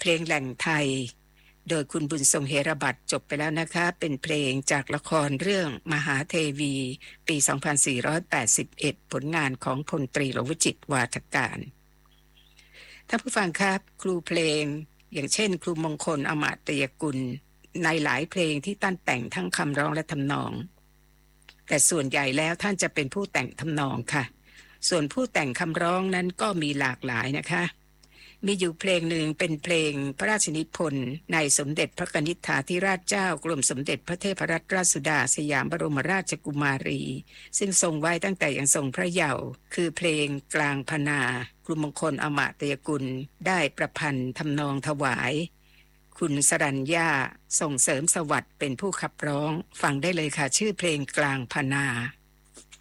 ลงแหล่งไทยโดยคุณบุญทรงเฮระบัตรจบไปแล้วนะคะเป็นเพลงจากละครเรื่องมหาเทวีปี 2481 ผลงานของพลตรีหลวงวิจิตรวาทการท่านผู้ฟังครับครูเพลงอย่างเช่นครูมงคลอมาตยกุลในหลายเพลงที่ท่านแต่งทั้งคำร้องและทำนองแต่ส่วนใหญ่แล้วท่านจะเป็นผู้แต่งทำนองค่ะส่วนผู้แต่งคำร้องนั้นก็มีหลากหลายนะคะมีอยู่เพลงหนึ่งเป็นเพลงพระราชนิพนธ์ในสมเด็จพระนิธิฐาธิราชเจ้ากรมสมเด็จพระเทพรัตนราชสุดาสยามบรมราชกุมารีซึ่งทรงไว้ตั้งแต่ยังทรงพระเยาว์คือเพลงกลางพนาครูมงคลอมาตยกุลได้ประพันธ์ทำนองถวายคุณสรัญญาส่งเสริมสวัสดิ์เป็นผู้ขับร้องฟังได้เลยค่ะชื่อเพลงกลางพนา